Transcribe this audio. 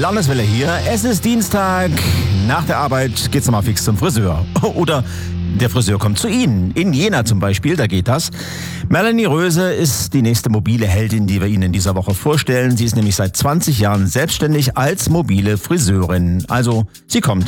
Landeswelle hier. Es ist Dienstag. Nach der Arbeit geht's nochmal fix zum Friseur. Oder der Friseur kommt zu Ihnen. In Jena zum Beispiel, da geht das. Melanie Röse ist die nächste mobile Heldin, die wir Ihnen in dieser Woche vorstellen. Sie ist nämlich seit 20 Jahren selbstständig als mobile Friseurin. Also, sie kommt